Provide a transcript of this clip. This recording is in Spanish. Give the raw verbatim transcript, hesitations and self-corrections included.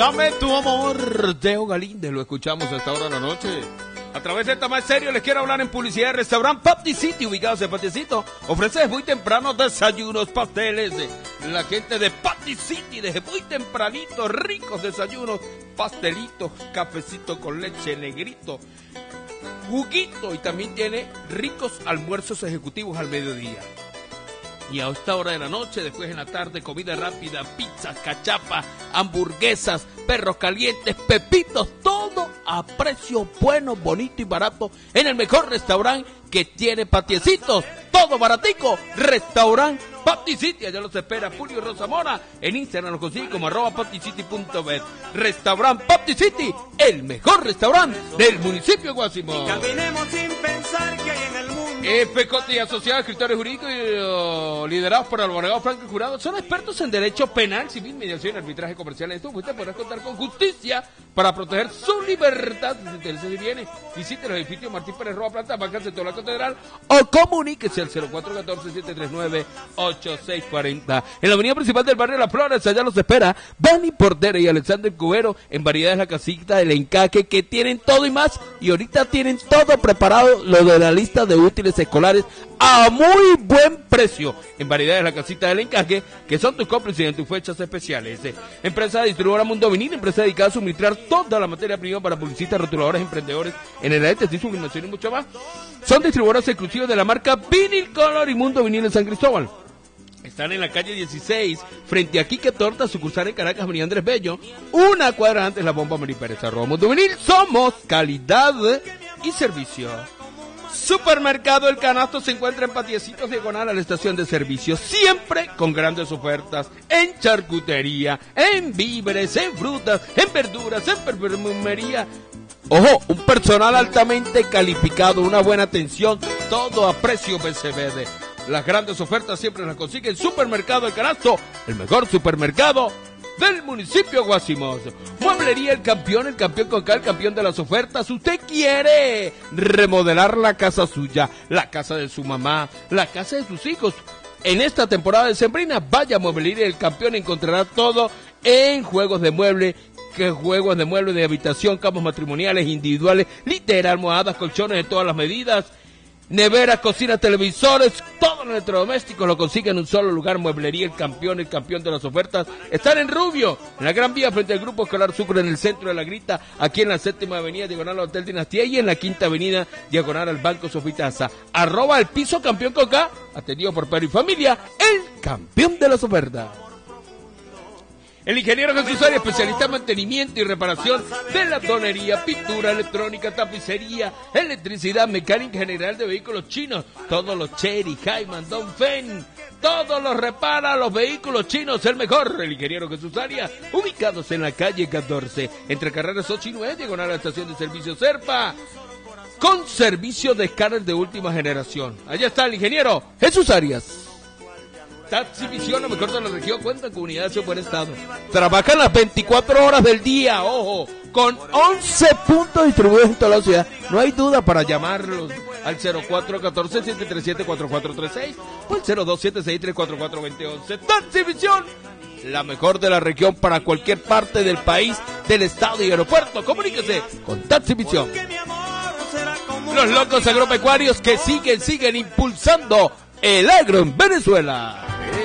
Dame tu amor, Teo Galíndez, lo escuchamos a esta hora de la noche. A través de esta más serio les quiero hablar en publicidad de restaurante Party City, ubicados en Patiecito. Ofrece muy temprano desayunos, pasteles. La gente de Party City, desde muy tempranito, ricos desayunos, pastelitos, cafecito con leche, negrito, juguito, y también tiene ricos almuerzos ejecutivos al mediodía. Y a esta hora de la noche, después en la tarde, comida rápida, pizzas, cachapas, hamburguesas, perros calientes, pepitos, todo a precio bueno, bonito y barato en el mejor restaurante que tiene Patiecitos. Todo baratico, restaurante Party City. Allá los espera Julio Rosa Mora. En Instagram los consigue como arroba partycity punto bet. Restaurante Party City, el mejor restaurante del municipio de Guásimo. Caminemos sin pensar que hay en el mundo. F J y Asociados, escritores jurídicos uh, liderados por el abogado Franco Jurado, son expertos en derecho penal, civil, mediación y arbitraje comercial. Esto usted podrá contar con justicia para proteger su libertad, sus intereses y bienes. Visite los edificios Martín Pérez Roa Planta, Bancas de toda la Catedral, o comuníquese al cero cuatro uno cuatro, siete tres nueve, ocho seis cuatro cero. En la avenida principal del barrio Las Flores, allá los espera Bani Portera y Alexander Cubero, en variedades La Casita del Encaje, que tienen todo y más, y ahorita tienen todo preparado, lo de la lista de útiles escolares a muy buen precio. En variedades La Casita del Encaje, que son tus cómplices en tus fechas especiales. Eh, empresa distribuidora Mundo Vinil, empresa dedicada a suministrar toda la materia prima para publicistas, rotuladores, emprendedores, en el arte, sublimación y mucho más. Son distribuidores exclusivos de la marca Vinil Color y Mundo Vinil en San Cristóbal. Están en la calle dieciséis, frente a Quique Torta, sucursal en Caracas, avenida Andrés Bello, una cuadra antes la bomba Mari Pérez. Arroba Mundo Vinil, somos calidad y servicio. Supermercado El Canasto se encuentra en Patiecitos, diagonal a la estación de servicio, siempre con grandes ofertas en charcutería, en víveres, en frutas, en verduras, en perfumería. Ojo, un personal altamente calificado, una buena atención, todo a precio B C B D. Las grandes ofertas siempre las consigue en Supermercado El Canasto, el mejor supermercado del municipio de Guásimos. Mueblería El Campeón, el campeón con K, el campeón de las ofertas. Usted quiere remodelar la casa suya, la casa de su mamá, la casa de sus hijos. En esta temporada de sembrina, vaya a Mueblería El Campeón, encontrará todo en juegos de mueble, que juegos de muebles de habitación, camas matrimoniales, individuales, literas, almohadas, colchones de todas las medidas, neveras, cocinas, televisores, todos los electrodomésticos lo consiguen en un solo lugar. Mueblería El Campeón, el campeón de las ofertas. Están en Rubio, en la Gran Vía, frente al Grupo Escolar Sucre, en el centro de La Grita, aquí en la séptima avenida, diagonal al Hotel Dinastía, y en la quinta avenida, diagonal al Banco Sofitaza. Arroba el piso campeón Coca, atendido por Pedro y Familia, el campeón de las ofertas. El ingeniero Jesús Arias, especialista en mantenimiento y reparación de la tonería, pintura, electrónica, tapicería, electricidad, mecánica general de vehículos chinos, todos los Chery, Hyman, Dongfeng, todos los repara los vehículos chinos, el mejor, el ingeniero Jesús Arias, ubicados en la calle catorce, entre carreras ocho y nueve, diagonal a la estación de servicio Serpa, con servicio de escáner de última generación. Allá está el ingeniero Jesús Arias. Taxivisión, lo mejor de la región, cuenta con unidades en buen estado. Trabajan las veinticuatro horas del día, ojo, con once puntos distribuidos en toda la ciudad. No hay duda para llamarlos al cero cuatro uno cuatro, siete tres siete, cuatro cuatro tres seis o al cero dos siete seis, tres cuatro cuatro, dos cero uno uno. Taxivisión, la mejor de la región para cualquier parte del país, del estado y aeropuerto. Comuníquese con Taxivisión. Los locos agropecuarios que siguen, siguen impulsando el agro en Venezuela.